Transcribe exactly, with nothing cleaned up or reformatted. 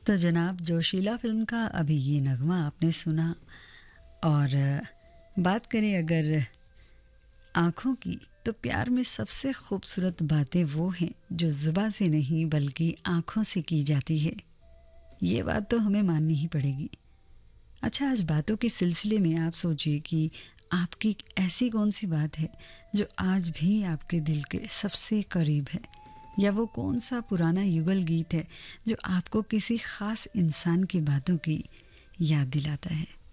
तो जनाब जोशीला फ़िल्म का अभी ये नगमा आपने सुना। और बात करें अगर आँखों की, तो प्यार में सबसे खूबसूरत बातें वो हैं जो ज़ुबान से नहीं बल्कि आँखों से की जाती है। ये बात तो हमें माननी ही पड़ेगी। अच्छा, आज बातों के सिलसिले में आप सोचिए कि आपकी ऐसी कौन सी बात है जो आज भी आपके दिल के सबसे करीब है, या वो कौन सा पुराना युगल गीत है जो आपको किसी ख़ास इंसान की बातों की याद दिलाता है।